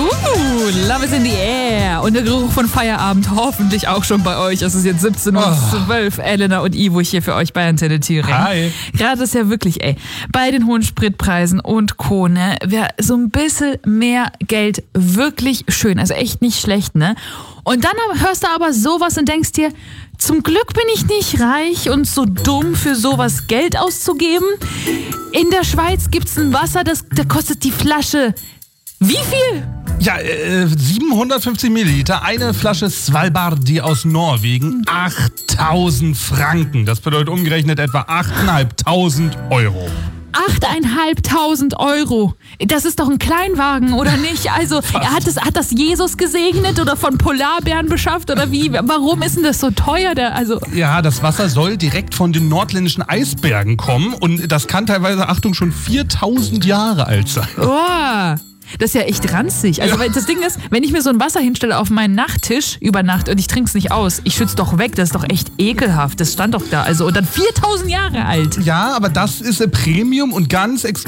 Love is in the air. Und der Geruch von Feierabend hoffentlich auch schon bei euch. Es ist jetzt 17:12 Uhr. Elena und Ivo hier für euch bei Antenne Thüringen. Hi. Gerade ist ja wirklich, bei den hohen Spritpreisen und Co., ne, wäre so ein bisschen mehr Geld wirklich schön. Also echt nicht schlecht, ne? Und dann hörst du aber sowas und denkst dir, zum Glück bin ich nicht reich und so dumm, für sowas Geld auszugeben. In der Schweiz gibt's ein Wasser, da kostet die Flasche wie viel? Ja, 750 Milliliter, eine Flasche Svalbardi aus Norwegen, 8.000 Franken. Das bedeutet umgerechnet etwa 8.500 Euro. 8.500 Euro. Das ist doch ein Kleinwagen, oder nicht? Also, hat das Jesus gesegnet oder von Polarbären beschafft oder wie? Warum ist denn das so teuer? Ja, das Wasser soll direkt von den nordländischen Eisbergen kommen und das kann teilweise, Achtung, schon 4.000 Jahre alt sein. Oh. Das ist ja echt ranzig. Also weil das Ding ist, wenn ich mir so ein Wasser hinstelle auf meinen Nachttisch über Nacht und ich trinke es nicht aus, ich schütze doch weg, das ist doch echt ekelhaft. Das stand doch da. Also und dann 4.000 Jahre alt. Ja, aber das ist Premium und ganz exklusiv